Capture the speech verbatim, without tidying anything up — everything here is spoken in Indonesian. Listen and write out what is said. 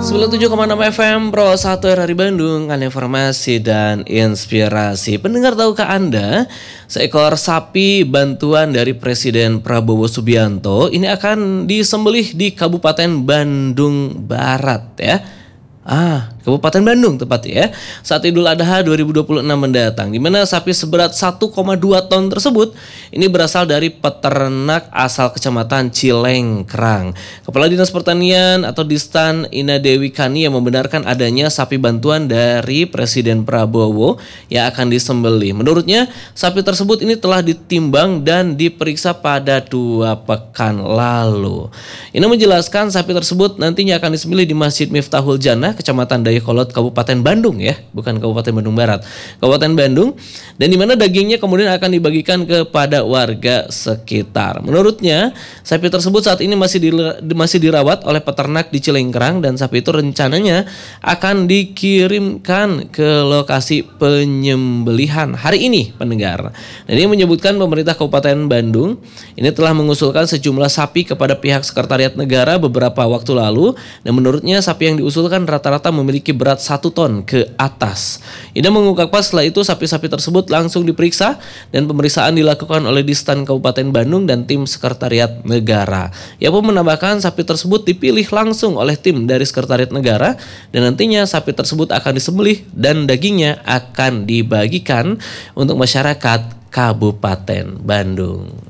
sembilan puluh tujuh koma enam F M Pro satu R R I Bandung kan informasi dan inspirasi. Pendengar tahukah Anda, seekor sapi bantuan dari Presiden Prabowo Subianto ini akan disembelih di Kabupaten Bandung Barat ya. Ah, Kabupaten Bandung tepat ya. Saat Idul Adha dua ribu dua puluh enam mendatang, di mana sapi seberat satu koma dua ton tersebut ini berasal dari peternak asal Kecamatan Cilengkrang. Kepala Dinas Pertanian atau Distan Ina Dewi Kani yang membenarkan adanya sapi bantuan dari Presiden Prabowo yang akan disembelih. Menurutnya, sapi tersebut ini telah ditimbang dan diperiksa pada dua pekan lalu. Ina menjelaskan sapi tersebut nantinya akan disembelih di Masjid Miftahul Jannah, Kecamatan Dayakolot, Kabupaten Bandung ya, bukan Kabupaten Bandung Barat, Kabupaten Bandung, dan di mana dagingnya kemudian akan dibagikan kepada warga sekitar. Menurutnya, sapi tersebut saat ini masih di, masih dirawat oleh peternak di Cilengkrang dan sapi itu rencananya akan dikirimkan ke lokasi penyembelihan hari ini, pendengar. Dan ini menyebutkan pemerintah Kabupaten Bandung ini telah mengusulkan sejumlah sapi kepada pihak Sekretariat Negara beberapa waktu lalu, dan menurutnya sapi yang diusulkan rata-rata memiliki berat satu ton ke atas. Ida mengungkapkan setelah itu sapi-sapi tersebut langsung diperiksa dan pemeriksaan dilakukan oleh Distan Kabupaten Bandung dan tim Sekretariat Negara. Ia pun menambahkan sapi tersebut dipilih langsung oleh tim dari Sekretariat Negara dan nantinya sapi tersebut akan disembelih dan dagingnya akan dibagikan untuk masyarakat Kabupaten Bandung.